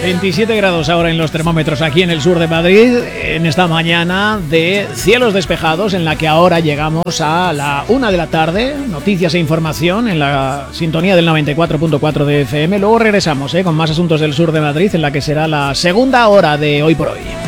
27 grados ahora en los termómetros aquí en el sur de Madrid, en esta mañana de cielos despejados, en la que ahora llegamos a la 1 de la tarde, noticias e información en la sintonía del 94.4 de FM. Luego regresamos con más asuntos del sur de Madrid, en la que será la segunda hora de Hoy por Hoy.